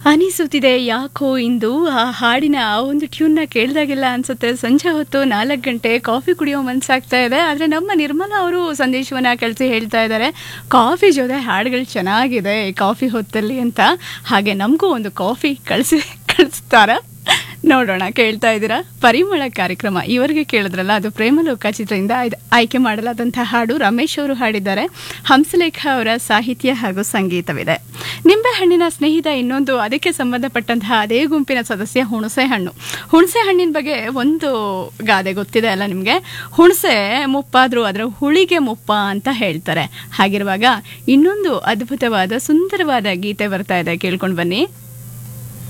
ಅನಿಸುತ್ತಿದೆ ಯಾಕೋ ಇಂದು ಆ ಹಾಡಿನ ಆ ಒಂದು ಟ್ಯೂನ್ನ ಕೇಳಿದಾಗೆಲ್ಲ ಅನ್ಸುತ್ತೆ ಸಂಜೆ ಹೊತ್ತು 4 ಗಂಟೆ ಕಾಫಿ ಕುಡಿಯೋ ಮನ್ಸಾಗ್ತಾ ಇದೆ. ಆದರೆ ನಮ್ಮ ನಿರ್ಮಲಾ ಅವರು ಸಂದೇಶವನ್ನ ಕಳಿಸಿ ಹೇಳ್ತಾ ಇದ್ದಾರೆ, ಕಾಫಿ ಜೊತೆ ಹಾಡುಗಳು ಚೆನ್ನಾಗಿದೆ ಈ ಕಾಫಿ ಹೊತ್ತಲ್ಲಿ ಅಂತ. ಹಾಗೆ ನಮಗೂ ಒಂದು ಕಾಫಿ ಕಳಿಸ್ತಾರ ನೋಡೋಣ. ಕೇಳ್ತಾ ಇದ್ದೀರಾ ಪರಿಮಳ ಕಾರ್ಯಕ್ರಮ. ಇವರಿಗೆ ಕೇಳಿದ್ರಲ್ಲ, ಅದು ಪ್ರೇಮಲೋಕ ಚಿತ್ರದಿಂದ ಆಯ್ಕೆ ಮಾಡಲಾದಂತಹ ಹಾಡು. ರಮೇಶ್ ಅವರು ಹಾಡಿದ್ದಾರೆ, ಹಂಸಲೇಖ ಅವರ ಸಾಹಿತ್ಯ ಹಾಗೂ ಸಂಗೀತವಿದೆ. ನಿಂಬೆ ಹಣ್ಣಿನ ಸ್ನೇಹಿತ ಇನ್ನೊಂದು ಅದಕ್ಕೆ ಸಂಬಂಧಪಟ್ಟಂತಹ ಅದೇ ಗುಂಪಿನ ಸದಸ್ಯ ಹುಣಸೆ ಹಣ್ಣು. ಹುಣಸೆ ಹಣ್ಣಿನ ಬಗ್ಗೆ ಒಂದು ಗಾದೆ ಗೊತ್ತಿದೆ ಅಲ್ಲ ನಿಮಗೆ? ಹುಣಸೆ ಮುಪ್ಪಾದ್ರೂ ಅದರ ಹುಳಿಗೆ ಮುಪ್ಪ ಅಂತ ಹೇಳ್ತಾರೆ. ಹಾಗಿರುವಾಗ ಇನ್ನೊಂದು ಅದ್ಭುತವಾದ ಸುಂದರವಾದ ಗೀತೆ ಬರ್ತಾ ಇದೆ, ಕೇಳ್ಕೊಂಡು ಬನ್ನಿ.